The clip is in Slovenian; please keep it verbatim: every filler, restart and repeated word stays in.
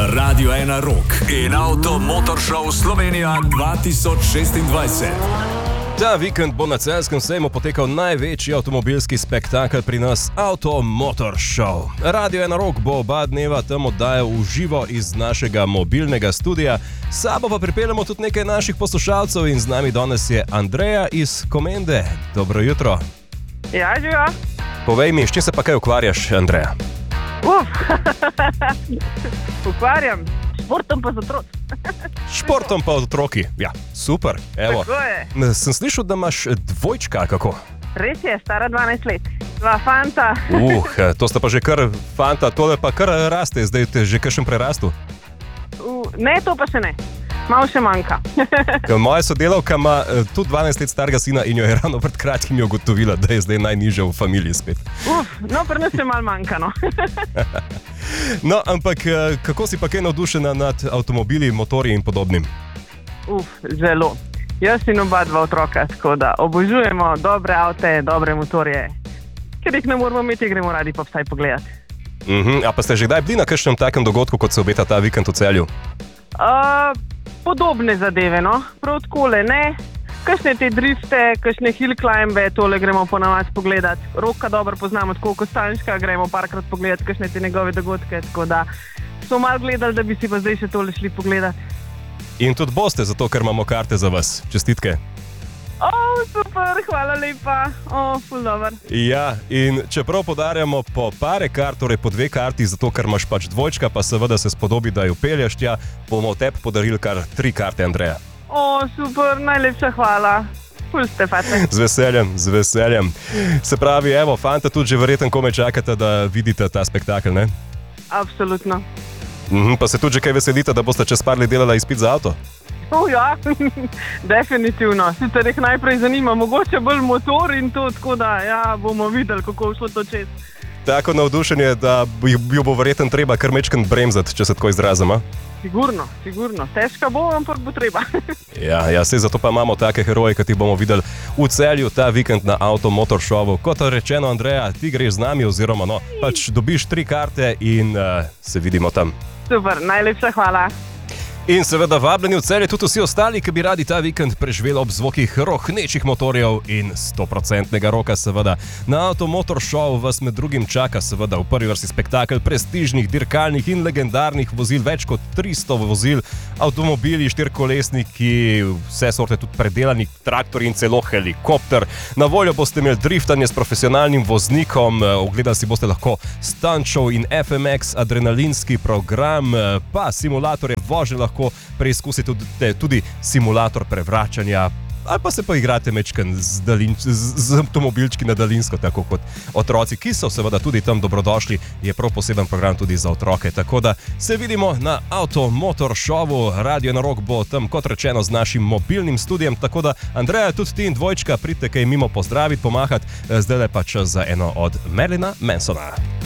Radio ena Rock in Auto Motor Show Slovenija dva tisoč šestindvajset. Ta vikend bo na Celjskem sejmu potekal največji avtomobilski spektakel pri nas, Auto Motor Show. Radio ena Rock bo oba dneva tam oddajal v živo iz našega mobilnega studia. S sabo pa pripeljamo tudi nekaj naših poslušalcev in z nami danes je Andreja iz Komende. Dobro jutro. Ja, živa. Povej mi, s čim se pa kaj ukvarjaš, Andreja? Uf, ukvarjam. Športom pa z otroci. Športom pa z otroki, ja, super, evo. Tako je. Sem slišal, da imaš dvojčka, kako? Res je, stara dvanajst let. Dva fanta. Uh, to sta pa že kar fanta, tole pa kar raste, zdaj te že kakšen prerastu? Uh, ne, to pa še ne. Malo še manjka. Moja sodelavka ima tudi dvanajst let starega sina in jo je ravno pred kratkim ugotovila, da je zdaj najnižja v familiji spet. Uf, no, pri nas še malo manjka, no. No, ampak kako si pa kaj navdušena nad avtomobili, motorji in podobnim? Uf, zelo. Jaz in oba dva otroka, tako da obožujemo dobre avte, dobre motorje. Ker jih ne moramo imeti, gremo radi pa vsaj pogledati. Uh-huh. A pa ste že kdaj bili na kakšnem takem dogodku, kot se obeta ta vikend v Celju? Uh, podobne zadeve, no. Prav takole, ne. Kakšne te drifte, kakšne hill climbe, tole gremo ponavadi pogledati. Roka dobro poznamo, tako Kostanjška, gremo parkrat pogledati kakšne te njegove dogodke, tako da smo malo gledali, da bi si pa zdaj še tole šli pogledati. In tudi boste, zato ker imamo karte za vas. Čestitke. O, super, hvala lepa. O, ful dober. Ja, in čeprav podarjamo po pare kart, torej po dve karti, zato ker imaš pač dvojčka, pa seveda se spodobi, da jo pelješ tja, bomo tebi podarili kar tri karte, Andreja. O, super, najlepša hvala. Ful ste fate. Z veseljem, z veseljem. Se pravi, evo, fanta tudi že verjetno kome čakate, da vidite ta spektakel, ne? Absolutno. Mhm, pa se tudi že kaj veselite, da boste čez par let delala izpit za avto? O, ja, definitivno. Sicer jih najprej zanima, mogoče bolj motor in to, tako da ja, bomo videli, kako šlo to čez. Tako navdušenje, da jo bo verjetno treba kar mečken bremzati, če se tako izrazim, a? Sigurno, sigurno. Težka bo, ampak bo treba. Ja, ja, sej zato pa imamo take heroje, ki ti bomo videli v Celju ta vikend na Auto Motor Showu. Kot rečeno, Andreja, ti greš z nami oziroma no, pač dobiš tri karte in uh, se vidimo tam. Super, najlepša hvala. In seveda vabljeni v Celje tudi vsi ostali, ki bi radi ta vikend preživeli ob zvokih rohnečih motorjev in stoprocentnega roka seveda. Na Auto Motor Show vas med drugim čaka seveda v prvi vrsti spektakel prestižnih, dirkalnih in legendarnih vozil, več kot tristo vozil, avtomobili, štirikolesniki, vse sorte tudi predelani traktori in celo helikopter. Na voljo boste imeli driftanje s profesionalnim voznikom, ogledali si boste lahko stunt show in F M X adrenalinski program, pa simulatorje vožnje lahko preizkusite tudi, tudi simulator prevračanja ali pa se pa igrate mečken z, dalin, z, z avtomobilčki na daljinsko, tako kot otroci, ki so seveda tudi tam dobrodošli, je prav poseben program tudi za otroke. Tako da se vidimo na Auto Motor Showu, Radio ena Rock bo tam, kot rečeno, z našim mobilnim studijem, tako da Andreja, tudi ti in dvojčka, pridite kaj mimo pozdraviti, pomahati, zdaj pa čas za eno od Marilina Mansona.